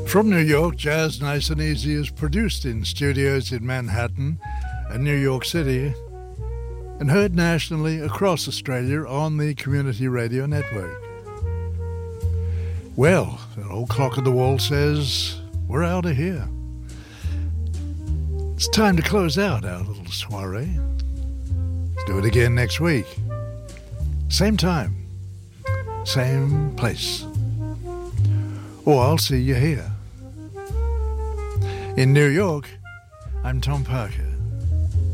From New York, Jazz Nice and Easy is produced in studios in Manhattan and New York City and heard nationally across Australia on the Community Radio Network. Well, the old clock on the wall says we're out of here. It's time to close out our little soiree. Let's do it again next week. Same time, same place. Or I'll see you here. In New York, I'm Tom Parker.